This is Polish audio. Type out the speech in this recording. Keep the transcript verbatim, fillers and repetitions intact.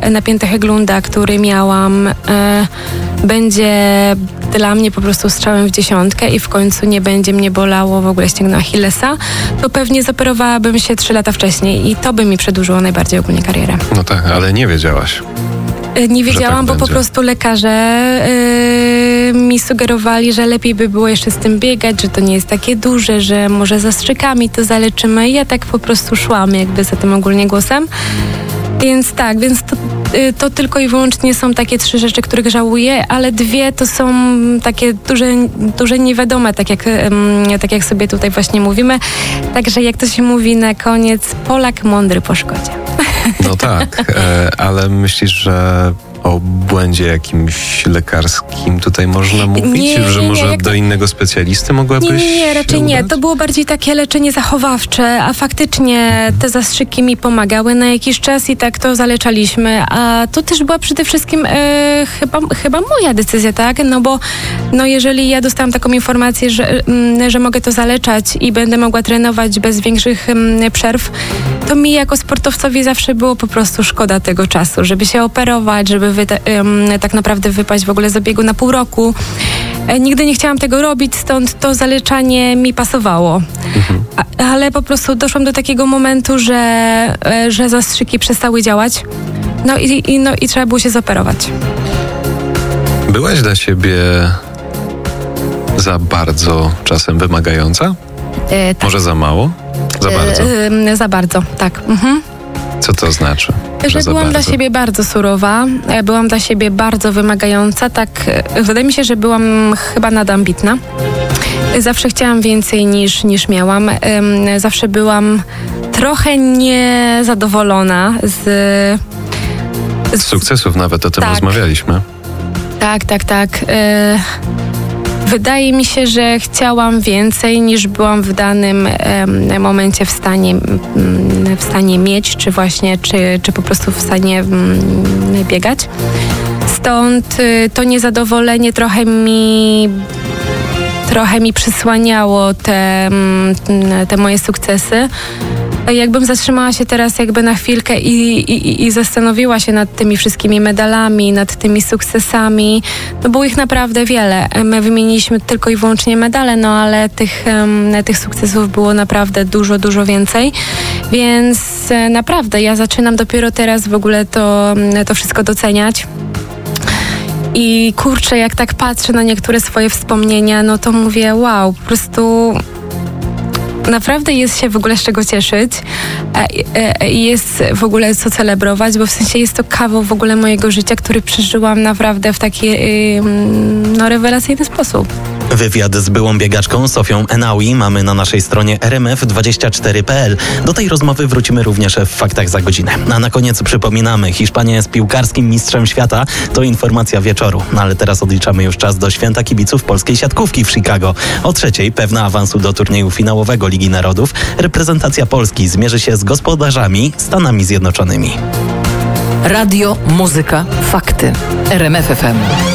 napięte Heglunda, który miałam, e, będzie dla mnie po prostu strzałem w dziesiątkę i w końcu nie będzie mnie bolało w ogóle ścięgno Achillesa, to pewnie zoperowałabym się trzy lata wcześniej i to by mi przedłużyło najbardziej ogólnie karierę. No tak, ale nie wiedziałaś. Nie wiedziałam, tak bo po prostu lekarze yy, mi sugerowali, że lepiej by było jeszcze z tym biegać, że to nie jest takie duże, że może zastrzykami to zaleczymy. I ja tak po prostu szłam jakby za tym ogólnie głosem. Więc tak, więc to, yy, to tylko i wyłącznie są takie trzy rzeczy, których żałuję, ale dwie to są takie duże, duże niewiadome, tak jak, yy, tak jak sobie tutaj właśnie mówimy. Także jak to się mówi na koniec, Polak mądry po szkodzie. No tak, e, ale myślisz, że o błędzie jakimś lekarskim tutaj można mówić? Nie, że nie, może nie, do to... innego specjalisty mogłabyś Nie, nie, nie raczej nie. To było bardziej takie leczenie zachowawcze, a faktycznie te zastrzyki mi pomagały na jakiś czas i tak to zaleczaliśmy. A to też była przede wszystkim e, chyba, chyba moja decyzja, tak? No bo no jeżeli ja dostałam taką informację, że, m, że mogę to zaleczać i będę mogła trenować bez większych m, przerw, to mi jako sportowcowi zawsze było po prostu szkoda tego czasu, żeby się operować, żeby wy, um, tak naprawdę wypaść w ogóle z biegu na pół roku. E, nigdy nie chciałam tego robić, stąd to zaleczanie mi pasowało. Mhm. A, ale po prostu doszłam do takiego momentu, że, e, że zastrzyki przestały działać. No i, i, no i trzeba było się zoperować. Byłaś dla siebie za bardzo czasem wymagająca? E, tak. Może za mało? Za bardzo? E, e, za bardzo, tak. Mhm. Co to znaczy? Że, że byłam dla siebie bardzo surowa, byłam dla siebie bardzo wymagająca, tak wydaje mi się, że byłam chyba nadambitna. Zawsze chciałam więcej niż, niż miałam. Zawsze byłam trochę niezadowolona z... Z, z sukcesów nawet, o tym tak. rozmawialiśmy. Tak, tak, tak. Wydaje mi się, że chciałam więcej niż byłam w danym um, momencie w stanie, um, w stanie mieć, czy właśnie, czy, czy po prostu w stanie um, biegać. Stąd y, to niezadowolenie trochę mi trochę mi przysłaniało te, um, te moje sukcesy. Jakbym zatrzymała się teraz jakby na chwilkę i, i, i zastanowiła się nad tymi wszystkimi medalami, nad tymi sukcesami, no było ich naprawdę wiele. My wymieniliśmy tylko i wyłącznie medale, no ale tych, um, tych sukcesów było naprawdę dużo, dużo więcej. Więc naprawdę ja zaczynam dopiero teraz w ogóle to, to wszystko doceniać. I kurczę, jak tak patrzę na niektóre swoje wspomnienia, no to mówię, wow, po prostu... Naprawdę jest się w ogóle z czego cieszyć i jest w ogóle co celebrować, bo w sensie jest to kawał w ogóle mojego życia, który przeżyłam naprawdę w taki no, rewelacyjny sposób. Wywiad z byłą biegaczką Sofią Enaui mamy na naszej stronie r m f dwadzieścia cztery kropka p l. Do tej rozmowy wrócimy również w Faktach za godzinę. A na koniec przypominamy, Hiszpania jest piłkarskim mistrzem świata. To informacja wieczoru. No ale teraz odliczamy już czas do święta kibiców polskiej siatkówki w Chicago. O trzeciej pewna awansu do turnieju finałowego Ligi Narodów. Reprezentacja Polski zmierzy się z gospodarzami Stanami Zjednoczonymi. Radio, muzyka, fakty. R M F F M.